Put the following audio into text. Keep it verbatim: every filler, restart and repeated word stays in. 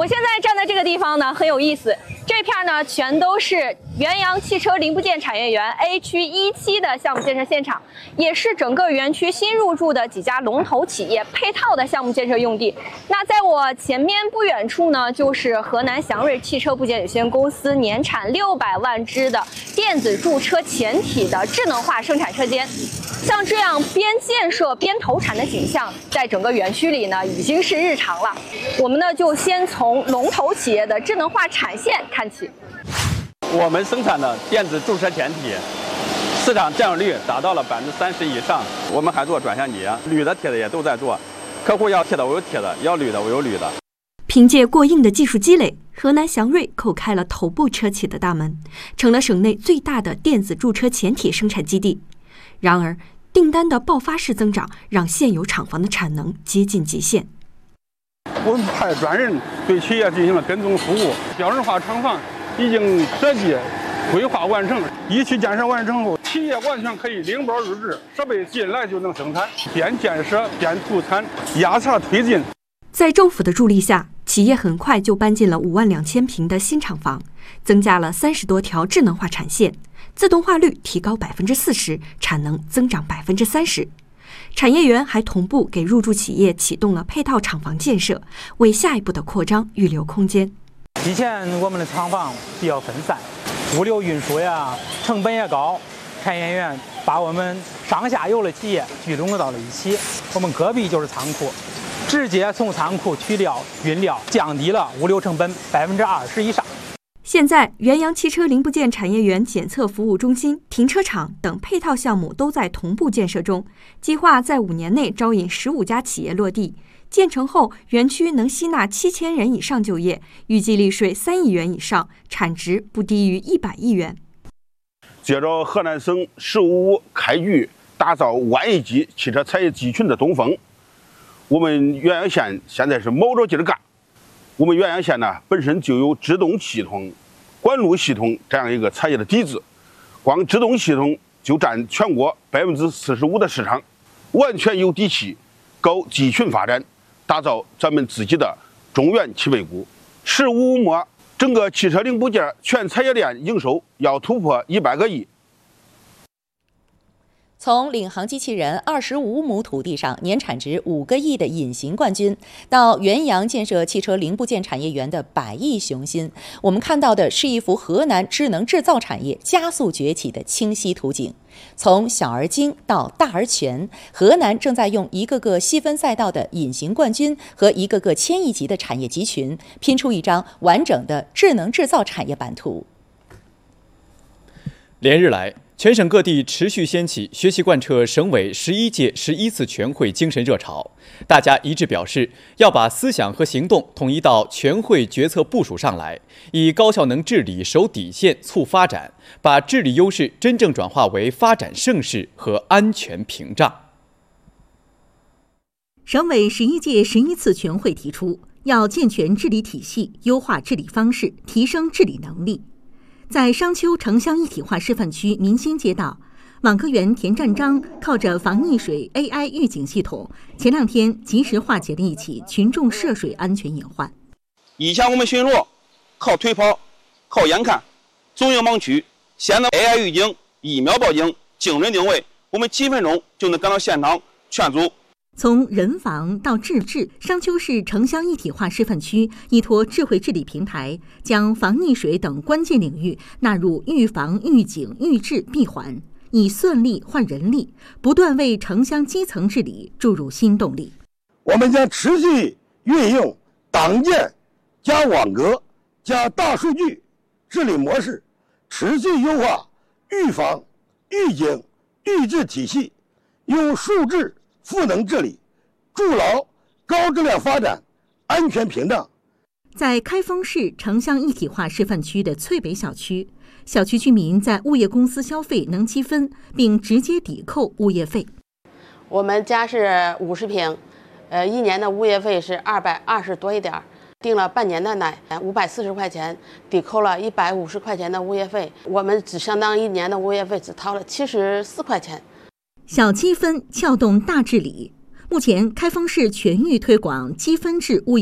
我现在站在这个地方呢，很有意思。这片呢，全都是元阳汽车零部件产业园 A 区一期的项目建设现场，也是整个园区新入驻的几家龙头企业配套的项目建设用地。那在我前面不远处呢，就是河南祥瑞汽车部件有限公司年产六百万只的电子驻车前体的智能化生产车间。像这样边建设边投产的景象，在整个园区里呢已经是日常了。我们呢就先从龙头企业的智能化产线看起。 我们生产的电子驻车前体市场占有率达到了百分之三十以上。我们还做转向节，铝的、铁的也都在做。客户要铁的我有铁的，要铝的我有铝的。 凭借过硬的技术积累，河南祥瑞叩开了头部车企的大门，成了省内最大的电子驻车前体生产基地。然而，订单的爆发式增长让现有厂房的产能接近极限。 我们派专人对企业进行了跟踪服务，标准化厂房已经设计规划完成，一期建设完成后，企业完全可以拎包入制，设备进来就能生产，边建设边投产，压茬推进。 在政府的助力下，企业很快就搬进了五万两千平的新厂房，增加了三十多条智能化产线，自动化率提高百分之四十，产能增长百分之三十。产业园还同步给入驻企业启动了配套厂房建设，为下一步的扩张预留空间。 以前我们的厂房比较分散，物流运输呀，成本也高，产业园把我们上下游的企业聚拢到了一起。我们隔壁就是仓库，直接从仓库取料运料，降低了物流成本百分之二十以上。 现在，元阳汽车零部件产业园检测服务中心、停车场等配套项目都在同步建设中，计划在五年内招引十五家企业落地。建成后，园区能吸纳七千人以上就业，预计利税三亿元以上，产值不低于一百亿元。 接着河南省“十五五”开局，打造万亿级汽车产业集群的东风，我们元阳县现在是卯着劲儿干。我们元阳县呢，本身就有制动系统、管路系统这样一个产业的底子，光制动系统就占全国百分之四十五的市场，完全有底气搞集群发展，打造咱们自己的中原汽配股。十五末，整个汽车零部件全产业链营收要突破一百个亿。 从领航机器人二十五亩土地上年产值五个亿的隐形冠军，到元阳建设汽车零部件产业园的百亿雄心，我们看到的是一幅河南智能制造产业加速崛起的清晰图景。从小而精到大而全，河南正在用一个个细分赛道的隐形冠军和一个个千亿级的产业集群，拼出一张完整的智能制造产业版图。 连日来，全省各地持续掀起学习贯彻省委十一届十一次全会精神热潮，大家一致表示要把思想和行动统一到全会决策部署上来，以高效能治理守底线促发展，把治理优势真正转化为发展盛世和安全屏障。 省委十一届十一次全会提出，要健全治理体系，优化治理方式，提升治理能力。在商丘城乡一体化示范区民心街道，网格员田占章靠着防溺水 A I 预警系统，前两天及时化解了一起群众涉水安全隐患。 以前我们巡逻靠腿跑，靠眼看，总有盲区。现在 A I 预警，一秒报警，精准定位，我们几分钟就能赶到现场劝阻。 从人防到治治，商丘市城乡一体化示范区依托智慧治理平台，将防溺水等关键领域纳入预防、预警、预治闭环，以算力换人力，不断为城乡基层治理注入新动力。 我们将持续运用党建加网格加大数据治理模式，持续优化预防、预警、预治体系，用数字赋能治理，筑牢高质量发展安全屏障。 在开封市城乡一体化示范区的翠北小区，小区居民在物业公司消费能积分，并直接抵扣物业费。 我们家是五十平，呃，一年的物业费是二百二十多一点，订了半年的奶，五百四十块钱，抵扣了一百五十块钱的物业费，我们只相当一年的物业费只掏了七十四块钱。 小积分撬动大治理。目前，开封市全域推广积分制物业